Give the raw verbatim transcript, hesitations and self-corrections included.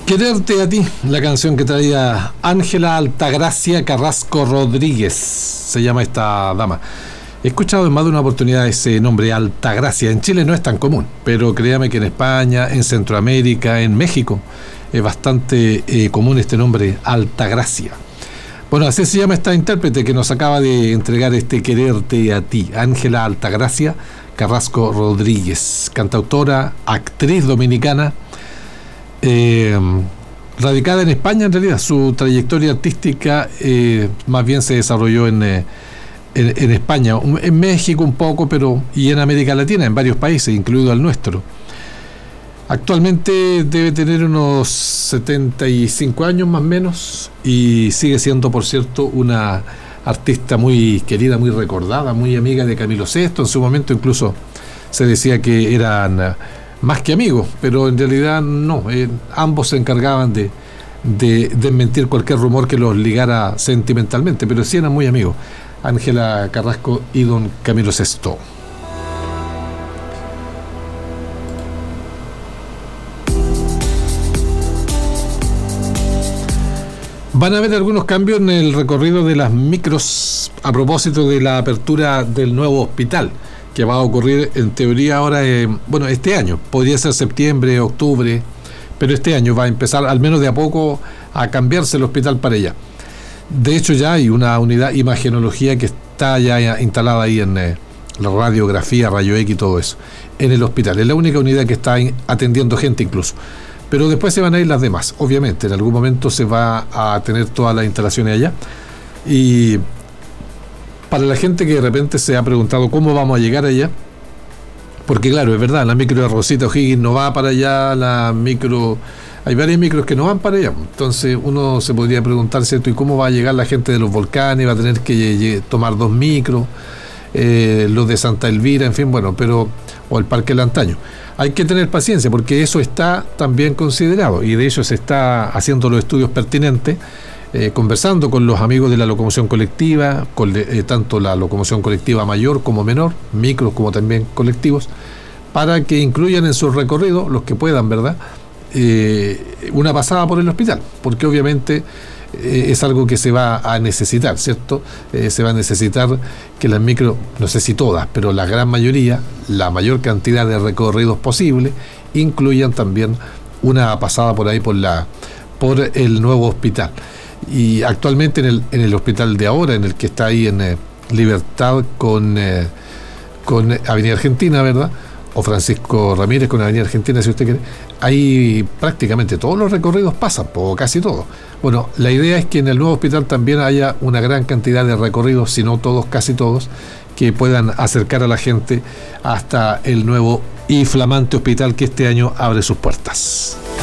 Quererte a ti, la canción que traía Ángela Altagracia Carrasco Rodríguez, se llama esta dama. He escuchado en más de una oportunidad ese nombre, Altagracia. En Chile no es tan común, pero créame que en España, en Centroamérica, en México, es bastante eh, común este nombre, Altagracia. Bueno, así se llama esta intérprete que nos acaba de entregar este Quererte a ti, Ángela Altagracia Carrasco Rodríguez, cantautora, actriz dominicana, Eh, radicada en España. En realidad su trayectoria artística eh, más bien se desarrolló en, eh, en, en España, en México un poco, pero y en América Latina, en varios países, incluido el nuestro. Actualmente debe tener unos setenta y cinco años más o menos, y sigue siendo, por cierto, una artista muy querida, muy recordada, muy amiga de Camilo Sesto. En su momento incluso se decía que eran más que amigos, pero en realidad no, eh, ambos se encargaban de, de desmentir cualquier rumor que los ligara sentimentalmente, pero sí eran muy amigos, Ángela Carrasco y don Camilo Sesto. Van a haber algunos cambios en el recorrido de las micros a propósito de la apertura del nuevo hospital, que va a ocurrir en teoría ahora, eh, bueno, este año, podría ser septiembre, octubre, pero este año va a empezar al menos de a poco a cambiarse el hospital para allá. De hecho ya hay una unidad imagenología que está ya instalada ahí en eh, la radiografía, rayo X y todo eso, en el hospital. Es la única unidad que está atendiendo gente incluso. Pero después se van a ir las demás, obviamente, en algún momento se va a tener todas las instalaciones allá. Y para la gente que de repente se ha preguntado cómo vamos a llegar allá, porque claro, es verdad, la micro de Rosita O'Higgins no va para allá, la micro, hay varias micros que no van para allá. Entonces uno se podría preguntar, ¿cierto? ¿Y cómo va a llegar la gente de los volcanes? ¿Va a tener que tomar dos micros? Eh, los de Santa Elvira, en fin, bueno, pero o el Parque del Antaño. Hay que tener paciencia porque eso está también considerado, y de hecho se está haciendo los estudios pertinentes, eh, conversando con los amigos de la locomoción colectiva, con eh, tanto la locomoción colectiva mayor como menor, micros como también colectivos, para que incluyan en su recorrido, los que puedan, ¿verdad?, eh, una pasada por el hospital, porque obviamente eh, es algo que se va a necesitar, ¿cierto? Eh, se va a necesitar que las micros, no sé si todas, pero la gran mayoría, la mayor cantidad de recorridos posible, incluyan también una pasada por ahí por la por el nuevo hospital. Y actualmente en el, en el hospital de ahora, en el que está ahí en eh, Libertad con, eh, con Avenida Argentina, ¿verdad?, o Francisco Ramírez con Avenida Argentina, si usted quiere, ahí prácticamente todos los recorridos pasan, o casi todos. Bueno, la idea es que en el nuevo hospital también haya una gran cantidad de recorridos, si no todos, casi todos, que puedan acercar a la gente hasta el nuevo y flamante hospital que este año abre sus puertas.